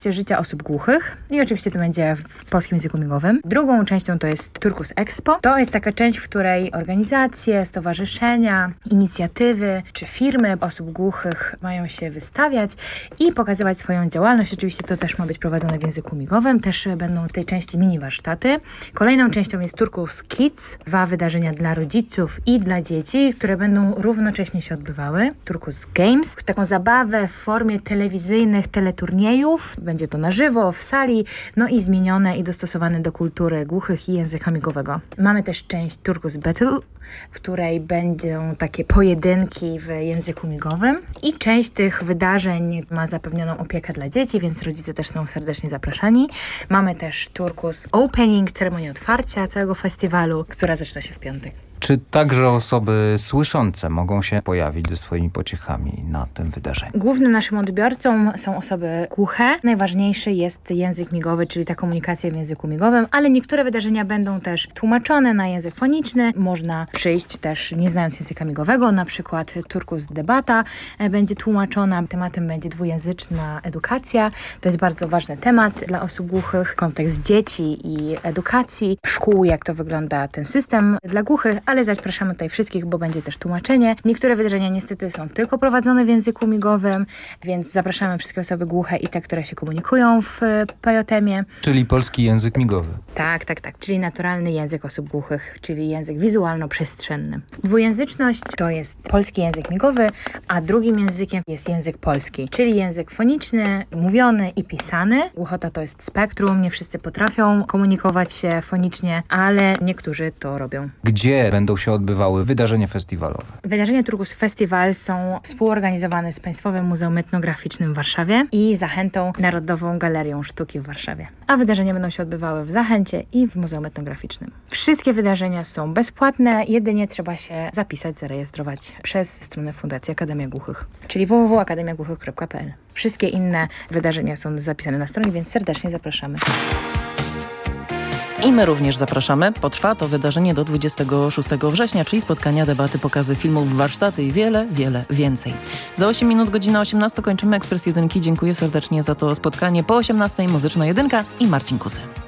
życia osób głuchych i oczywiście to będzie w polskim języku migowym. Drugą częścią to jest Turkus Expo. To jest taka część, w której organizacje, stowarzyszenia, inicjatywy czy firmy osób głuchych mają się wystawiać i pokazywać swoją działalność. Oczywiście to też ma być prowadzone w języku migowym. Też będą w tej części mini warsztaty. Kolejną częścią jest Turkus Kids. 2 wydarzenia dla rodziców i dla dzieci, które będą równocześnie się odbywały. Turkus Games. Taką zabawę w formie telewizyjnych teleturniejów. Będzie to na żywo, w sali, no i zmienione i dostosowane do kultury głuchych i języka migowego. Mamy też część Turkus Battle, w której będą takie pojedynki w języku migowym i część tych wydarzeń ma zapewnioną opiekę dla dzieci, więc rodzice też są serdecznie zapraszani. Mamy też Turkus Opening, ceremonię otwarcia całego festiwalu, która zaczyna się w piątek. Czy także osoby słyszące mogą się pojawić ze swoimi pociechami na tym wydarzeniu? Głównym naszym odbiorcą są osoby głuche. Najważniejszy jest język migowy, czyli ta komunikacja w języku migowym, ale niektóre wydarzenia będą też tłumaczone na język foniczny. Można przyjść też nie znając języka migowego, na przykład Turkus Debata będzie tłumaczona. Tematem będzie dwujęzyczna edukacja. To jest bardzo ważny temat dla osób głuchych. Kontekst dzieci i edukacji, szkół, jak to wygląda ten system dla głuchych, ale zapraszamy tutaj wszystkich, bo będzie też tłumaczenie. Niektóre wydarzenia niestety są tylko prowadzone w języku migowym, więc zapraszamy wszystkie osoby głuche i te, które się komunikują w PJM-ie. Czyli polski język migowy. Tak. Czyli naturalny język osób głuchych, czyli język wizualno-przestrzenny. Dwujęzyczność to jest polski język migowy, a drugim językiem jest język polski, czyli język foniczny, mówiony i pisany. Głuchota to jest spektrum, nie wszyscy potrafią komunikować się fonicznie, ale niektórzy to robią. Gdzie będą się odbywały wydarzenia festiwalowe? Wydarzenia Turkus Festival są współorganizowane z Państwowym Muzeum Etnograficznym w Warszawie i Zachętą Narodową Galerią Sztuki w Warszawie. A wydarzenia będą się odbywały w Zachęcie i w Muzeum Etnograficznym. Wszystkie wydarzenia są bezpłatne, jedynie trzeba się zapisać, zarejestrować przez stronę Fundacji Akademia Głuchych, czyli www.akademiagłuchych.pl. Wszystkie inne wydarzenia są zapisane na stronie, więc serdecznie zapraszamy. I my również zapraszamy. Potrwa to wydarzenie do 26 września, czyli spotkania, debaty, pokazy filmów, warsztaty i wiele, wiele więcej. Za 8 minut, godzina 18 kończymy Ekspres Jedynki. Dziękuję serdecznie za to spotkanie. Po 18 Muzyczna Jedynka i Marcin Kusy.